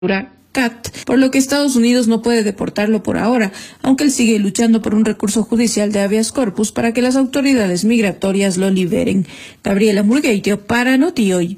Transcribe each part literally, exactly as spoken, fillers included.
C A T, por lo que Estados Unidos no puede deportarlo por ahora, aunque él sigue luchando por un recurso judicial de habeas corpus para que las autoridades migratorias lo liberen. Gabriela Murgueitio para Notihoy.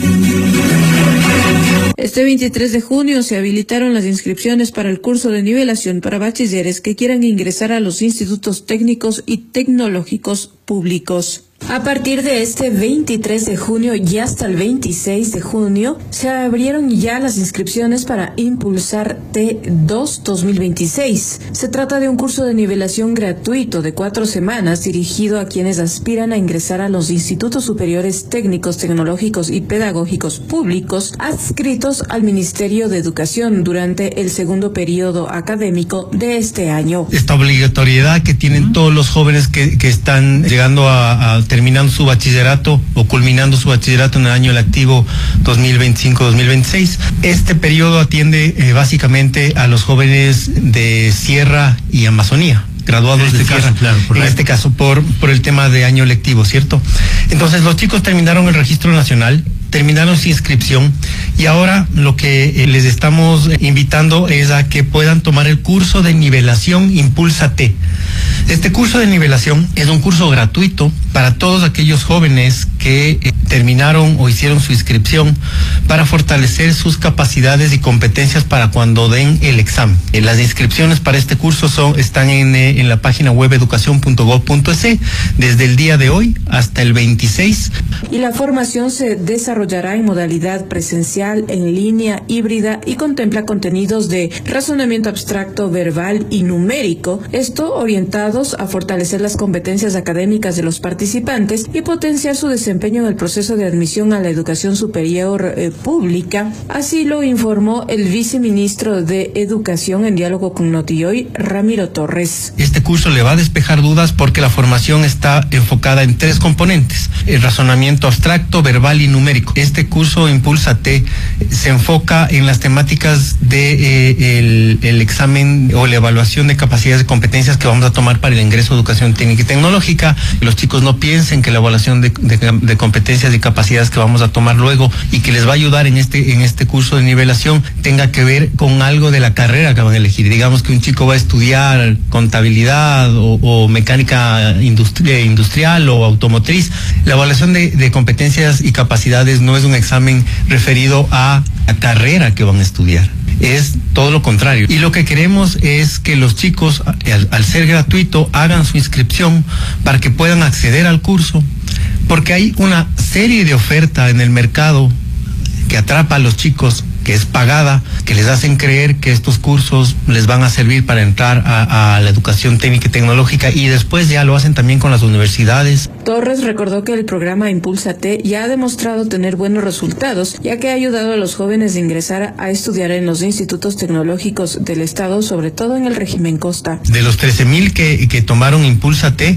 Este veintitrés de junio se habilitaron las inscripciones para el curso de nivelación para bachilleres que quieran ingresar a los institutos técnicos y tecnológicos públicos. A partir de este veintitrés de junio y hasta el veintiséis de junio se abrieron ya las inscripciones para Impulsar T dos dos mil veintiséis. Se trata de un curso de nivelación gratuito de cuatro semanas dirigido a quienes aspiran a ingresar a los institutos superiores técnicos, tecnológicos y pedagógicos públicos adscritos al Ministerio de Educación durante el segundo periodo académico de este año. Esta obligatoriedad que tienen uh-huh. todos los jóvenes que, que están llegando a, a terminando su bachillerato o culminando su bachillerato en el año lectivo dos mil veinticinco dos mil veintiséis. Este periodo atiende eh, básicamente a los jóvenes de Sierra y Amazonía, graduados este de caso, Sierra, claro, en este caso por, por el tema de año lectivo, ¿cierto? Entonces los chicos terminaron el registro nacional, terminaron su inscripción y ahora lo que eh, les estamos invitando es a que puedan tomar el curso de nivelación Impulsa T. Este curso de nivelación es un curso gratuito para todos aquellos jóvenes que eh, terminaron o hicieron su inscripción para fortalecer sus capacidades y competencias para cuando den el examen. Eh, las inscripciones para este curso son, están en, eh, en la página web educación punto gob punto es desde el día de hoy hasta el veintiséis. Y la formación se desarrollará en modalidad presencial, en línea, híbrida y contempla contenidos de razonamiento abstracto, verbal y numérico, esto orientado a fortalecer las competencias académicas de los participantes y potenciar su desempeño en el proceso de admisión a la educación superior eh, pública. Así lo informó el viceministro de Educación en diálogo con Notihoy, Ramiro Torres. Este curso le va a despejar dudas porque la formación está enfocada en tres componentes: el razonamiento abstracto, verbal y numérico. Este curso Impulsa T se enfoca en las temáticas de eh, el, el examen o la evaluación de capacidades y competencias que vamos a tomar para el ingreso a educación técnica y tecnológica. Los chicos no piensen que la evaluación de, de, de competencias y capacidades que vamos a tomar luego y que les va a ayudar en este en este curso de nivelación tenga que ver con algo de la carrera que van a elegir. Digamos que un chico va a estudiar contabilidad o, o mecánica industri industrial o automotriz. La evaluación de, de competencias y capacidades no es un examen referido a la carrera que van a estudiar. Es todo lo contrario. Y lo que queremos es que los chicos, al, al ser gratuito, hagan su inscripción para que puedan acceder al curso, porque hay una serie de ofertas en el mercado que atrapa a los chicos, que es pagada, que les hacen creer que estos cursos les van a servir para entrar a, a la educación técnica y tecnológica, y después ya lo hacen también con las universidades. Torres recordó que el programa Impulsa T ya ha demostrado tener buenos resultados, ya que ha ayudado a los jóvenes a ingresar a estudiar en los institutos tecnológicos del Estado, sobre todo en el régimen Costa. De los trece mil que, que tomaron Impulsa T,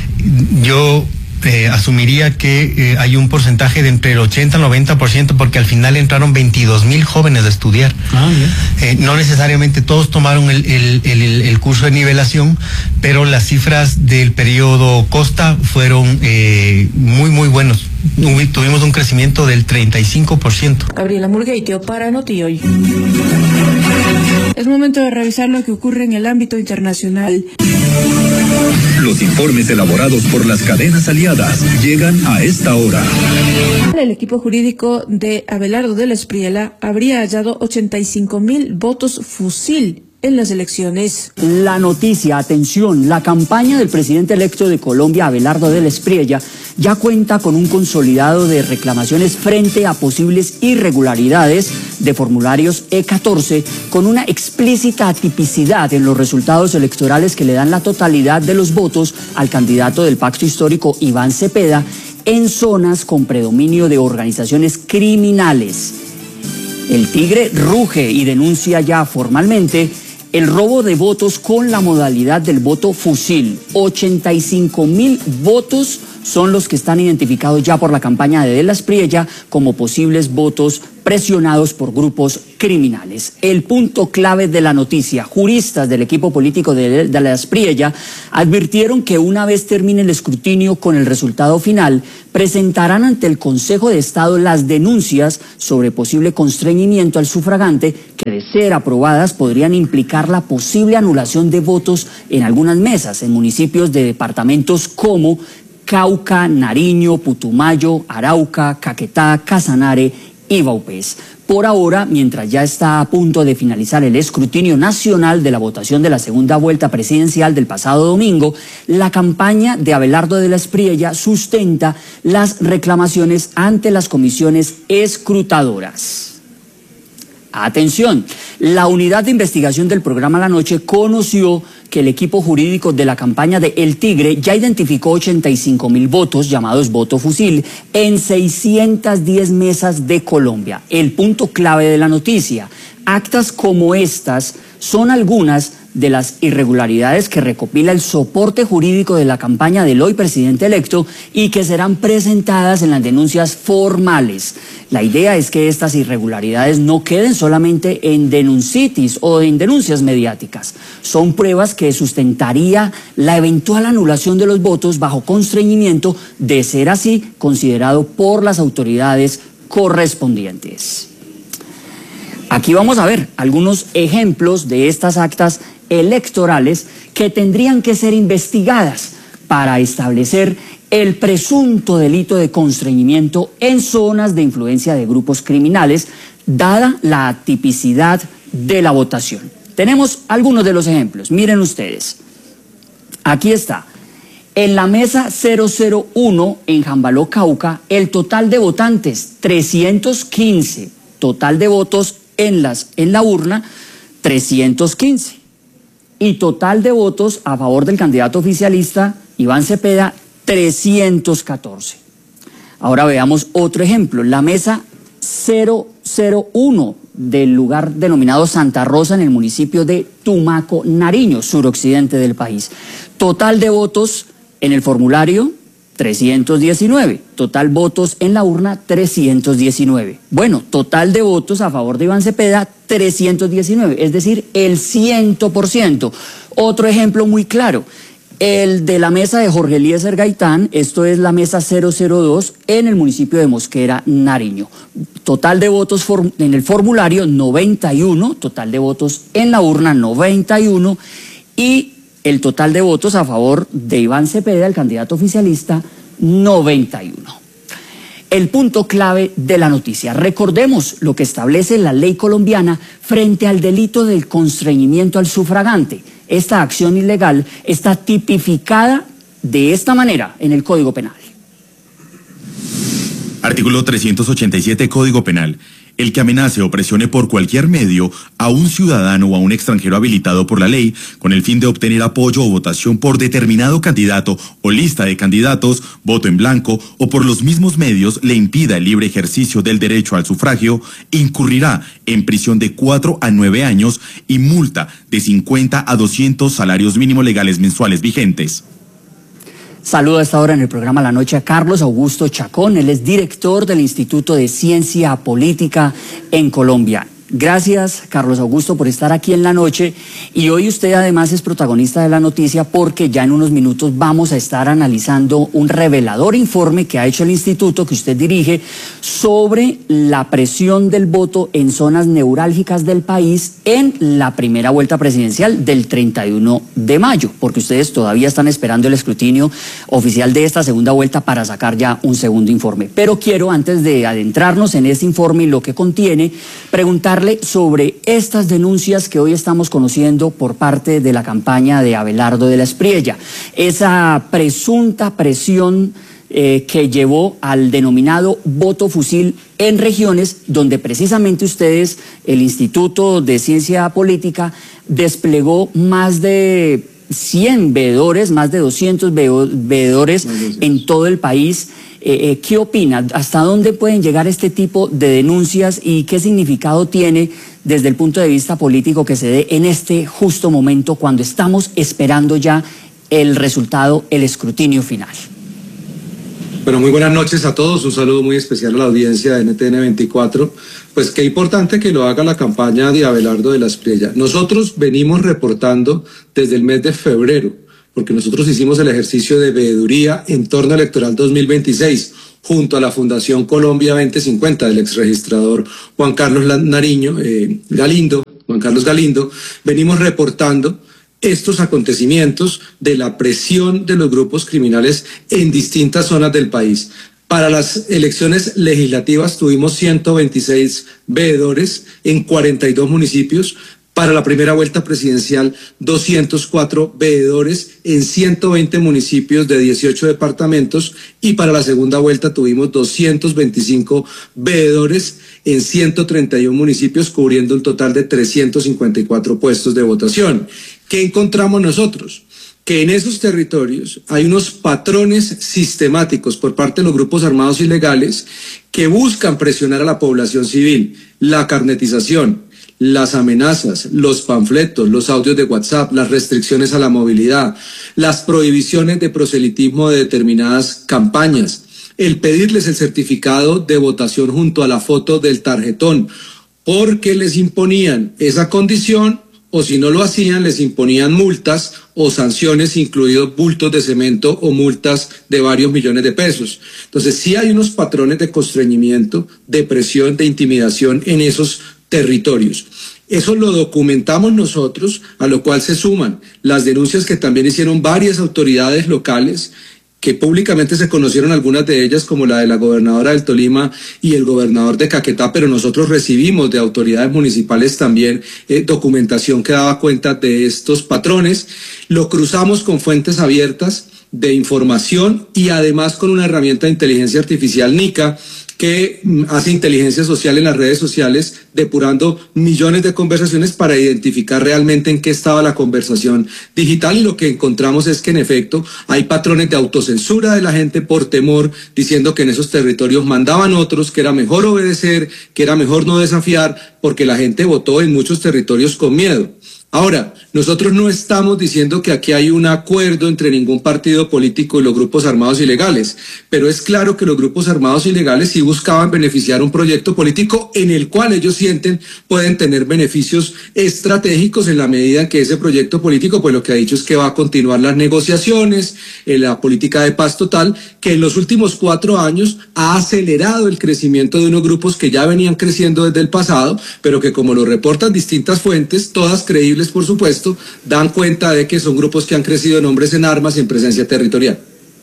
yo Eh, asumiría que eh, hay un porcentaje de entre el ochenta y noventa por ciento, porque al final entraron veintidós mil jóvenes a estudiar. Ah, eh, no necesariamente todos tomaron el, el, el, el curso de nivelación, pero las cifras del periodo Costa fueron eh, muy, muy buenos. Tuvimos un crecimiento del treinta y cinco por ciento. Gabriela Murgueitio para Notihoy. Es momento de revisar lo que ocurre en el ámbito internacional. Los informes elaborados por las cadenas aliadas llegan a esta hora. El equipo jurídico de Abelardo del Espriella habría hallado ochenta y cinco mil votos fusil en las elecciones. La noticia, atención, la campaña del presidente electo de Colombia, Abelardo del Espriella, ya cuenta con un consolidado de reclamaciones frente a posibles irregularidades de formularios E catorce, con una explícita atipicidad en los resultados electorales que le dan la totalidad de los votos al candidato del pacto histórico Iván Cepeda en zonas con predominio de organizaciones criminales. El Tigre ruge y denuncia ya formalmente el robo de votos con la modalidad del voto fusil. ochenta y cinco mil votos son los que están identificados ya por la campaña de De la Espriella como posibles votos presionados por grupos criminales. El punto clave de la noticia: juristas del equipo político de, de la Espriella advirtieron que una vez termine el escrutinio con el resultado final, presentarán ante el Consejo de Estado las denuncias sobre posible constreñimiento al sufragante que, de ser aprobadas, podrían implicar la posible anulación de votos en algunas mesas en municipios de departamentos como Cauca, Nariño, Putumayo, Arauca, Caquetá, Casanare y Vaupés. Por ahora, mientras ya está a punto de finalizar el escrutinio nacional de la votación de la segunda vuelta presidencial del pasado domingo, la campaña de Abelardo de la Espriella sustenta las reclamaciones ante las comisiones escrutadoras. Atención, la unidad de investigación del programa La Noche conoció que el equipo jurídico de la campaña de El Tigre ya identificó ochenta y cinco mil votos, llamados voto fusil, en seiscientas diez mesas de Colombia. El punto clave de la noticia: actas como estas son algunas de las irregularidades que recopila el soporte jurídico de la campaña del hoy presidente electo y que serán presentadas en las denuncias formales. La idea es que estas irregularidades no queden solamente en denuncitis o en denuncias mediáticas. Son pruebas que sustentaría la eventual anulación de los votos bajo constreñimiento, de ser así considerado por las autoridades correspondientes. Aquí vamos a ver algunos ejemplos de estas actas electorales que tendrían que ser investigadas para establecer el presunto delito de constreñimiento en zonas de influencia de grupos criminales, dada la atipicidad de la votación. Tenemos algunos de los ejemplos, miren ustedes. Aquí está. En la mesa cero cero uno en Jambaló, Cauca, el total de votantes, trescientos quince. Total de votos en, las, en la urna, trescientos quince. Y total de votos a favor del candidato oficialista Iván Cepeda, trescientos catorce. Ahora veamos otro ejemplo. La mesa cero cero uno del lugar denominado Santa Rosa en el municipio de Tumaco, Nariño, suroccidente del país. Total de votos en el formulario, trescientos diecinueve. Total votos en la urna, trescientos diecinueve. Bueno, total de votos a favor de Iván Cepeda, trescientos diecinueve, es decir, el cien por ciento. Otro ejemplo muy claro, el de la mesa de Jorge Eliezer Gaitán, esto es la mesa cero cero dos en el municipio de Mosquera, Nariño. Total de votos en el formulario, noventa y uno, total de votos en la urna, noventa y uno, y el total de votos a favor de Iván Cepeda, el candidato oficialista, noventa y uno. El punto clave de la noticia: recordemos lo que establece la ley colombiana frente al delito del constreñimiento al sufragante. Esta acción ilegal está tipificada de esta manera en el Código Penal. Artículo trescientos ochenta y siete Código Penal. El que amenace o presione por cualquier medio a un ciudadano o a un extranjero habilitado por la ley con el fin de obtener apoyo o votación por determinado candidato o lista de candidatos, voto en blanco o por los mismos medios le impida el libre ejercicio del derecho al sufragio, incurrirá en prisión de cuatro a nueve años y multa de cincuenta a doscientos salarios mínimos legales mensuales vigentes. Saludo a esta hora en el programa La Noche a Carlos Augusto Chacón. Él es director del Instituto de Ciencia Política en Colombia. Gracias, Carlos Augusto, por estar aquí en La Noche. Y hoy usted además es protagonista de la noticia porque ya en unos minutos vamos a estar analizando un revelador informe que ha hecho el instituto que usted dirige sobre la presión del voto en zonas neurálgicas del país en la primera vuelta presidencial del treinta y uno de mayo, porque ustedes todavía están esperando el escrutinio oficial de esta segunda vuelta para sacar ya un segundo informe. Pero quiero, antes de adentrarnos en este informe y lo que contiene, preguntarle sobre estas denuncias que hoy estamos conociendo por parte de la campaña de Abelardo de la Espriella, esa presunta presión eh, que llevó al denominado voto fusil en regiones donde precisamente ustedes, el Instituto de Ciencia Política, desplegó más de cien veedores, más de doscientos veedores en todo el país. Eh, eh, ¿Qué opina? ¿Hasta dónde pueden llegar este tipo de denuncias y qué significado tiene desde el punto de vista político que se dé en este justo momento cuando estamos esperando ya el resultado, el escrutinio final? Bueno, muy buenas noches a todos, un saludo muy especial a la audiencia de N T N veinticuatro. Pues qué importante que lo haga la campaña de Abelardo de la Espriella. Nosotros venimos reportando desde el mes de febrero, porque nosotros hicimos el ejercicio de veeduría en torno electoral dos mil veintiséis, junto a la Fundación Colombia veinte cincuenta del exregistrador Juan Carlos Nariño, eh, Galindo, Juan Carlos Galindo, venimos reportando estos acontecimientos de la presión de los grupos criminales en distintas zonas del país. Para las elecciones legislativas tuvimos ciento veintiséis veedores en cuarenta y dos municipios. Para la primera vuelta presidencial, doscientos cuatro veedores en ciento veinte municipios de dieciocho departamentos, y para la segunda vuelta tuvimos doscientos veinticinco veedores en ciento treinta y uno municipios, cubriendo un total de trescientos cincuenta y cuatro puestos de votación. ¿Qué encontramos nosotros? Que en esos territorios hay unos patrones sistemáticos por parte de los grupos armados ilegales que buscan presionar a la población civil, la carnetización, las amenazas, los panfletos, los audios de WhatsApp, las restricciones a la movilidad, las prohibiciones de proselitismo de determinadas campañas, el pedirles el certificado de votación junto a la foto del tarjetón, porque les imponían esa condición, o si no lo hacían, les imponían multas o sanciones, incluidos bultos de cemento o multas de varios millones de pesos. Entonces, sí hay unos patrones de constreñimiento, de presión, de intimidación en esos territorios. Eso lo documentamos nosotros, a lo cual se suman las denuncias que también hicieron varias autoridades locales, que públicamente se conocieron algunas de ellas, como la de la gobernadora del Tolima y el gobernador de Caquetá, pero nosotros recibimos de autoridades municipales también eh, documentación que daba cuenta de estos patrones. Lo cruzamos con fuentes abiertas de información y además con una herramienta de inteligencia artificial, NICA, que hace inteligencia social en las redes sociales, depurando millones de conversaciones para identificar realmente en qué estaba la conversación digital, y lo que encontramos es que en efecto hay patrones de autocensura de la gente por temor, diciendo que en esos territorios mandaban otros, que era mejor obedecer, que era mejor no desafiar, porque la gente votó en muchos territorios con miedo. Ahora, nosotros no estamos diciendo que aquí hay un acuerdo entre ningún partido político y los grupos armados ilegales, pero es claro que los grupos armados ilegales sí buscaban beneficiar un proyecto político en el cual ellos sienten pueden tener beneficios estratégicos en la medida en que ese proyecto político, pues lo que ha dicho es que va a continuar las negociaciones, en la política de paz total, que en los últimos cuatro años ha acelerado el crecimiento de unos grupos que ya venían creciendo desde el pasado, pero que, como lo reportan distintas fuentes, todas creíbles por supuesto, dan cuenta de que son grupos que han crecido en hombres en armas y en presencia territorial.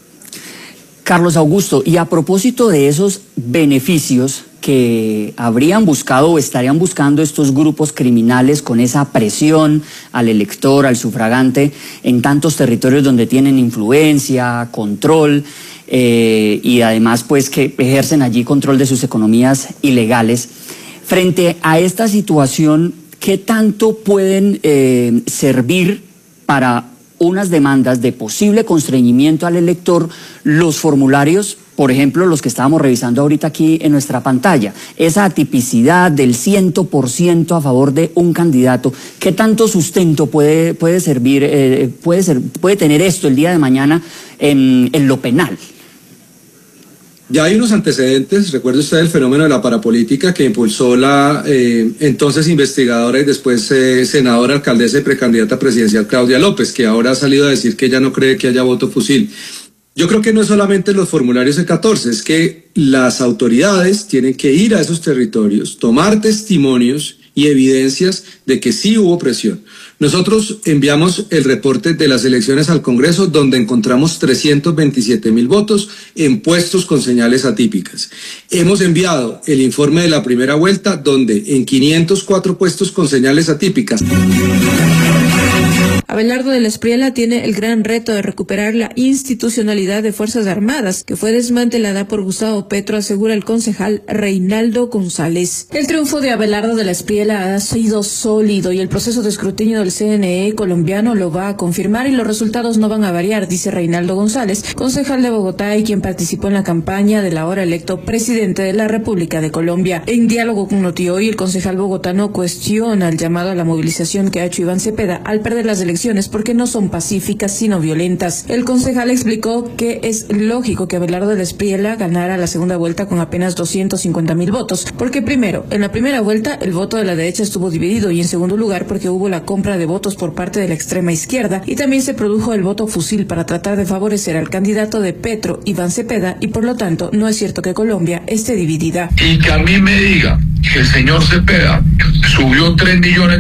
Carlos Augusto, y a propósito de esos beneficios que habrían buscado o estarían buscando estos grupos criminales con esa presión al elector, al sufragante, en tantos territorios donde tienen influencia, control, eh, y además pues que ejercen allí control de sus economías ilegales, frente a esta situación, ¿qué tanto pueden eh, servir para unas demandas de posible constreñimiento al elector los formularios, por ejemplo, los que estábamos revisando ahorita aquí en nuestra pantalla? Esa atipicidad del cien por ciento a favor de un candidato, ¿qué tanto sustento puede, puede servir, eh, puede, ser, puede tener esto el día de mañana en, en lo penal? Ya hay unos antecedentes. Recuerde usted el fenómeno de la parapolítica que impulsó la eh, entonces investigadora y después eh, senadora, alcaldesa y precandidata presidencial Claudia López, que ahora ha salido a decir que ella no cree que haya voto fusil. Yo creo que no es solamente los formularios C catorce, es que las autoridades tienen que ir a esos territorios, tomar testimonios y evidencias de que sí hubo presión. Nosotros enviamos el reporte de las elecciones al Congreso, donde encontramos trescientos veintisiete mil votos en puestos con señales atípicas. Hemos enviado el informe de la primera vuelta, donde en quinientos cuatro puestos con señales atípicas. Abelardo de la Espriella tiene el gran reto de recuperar la institucionalidad de Fuerzas Armadas, que fue desmantelada por Gustavo Petro, asegura el concejal Reinaldo González. El triunfo de Abelardo de la Espriella Espriella ha sido sólido y el proceso de escrutinio del C N E colombiano lo va a confirmar y los resultados no van a variar, dice Reinaldo González, concejal de Bogotá y quien participó en la campaña del ahora electo presidente de la República de Colombia. En diálogo con Notihoy, el concejal bogotano cuestiona el llamado a la movilización que ha hecho Iván Cepeda al perder las elecciones porque no son pacíficas sino violentas. El concejal explicó que es lógico que Abelardo de la Espriella ganara la segunda vuelta con apenas doscientos cincuenta mil votos, porque primero, en la primera vuelta el voto de la derecha estuvo dividido y en segundo lugar porque hubo la compra de votos por parte de la extrema izquierda y también se produjo el voto fusil para tratar de favorecer al candidato de Petro, Iván Cepeda, y por lo tanto no es cierto que Colombia esté dividida. Y que a mí me diga que el señor Cepeda subió tres millones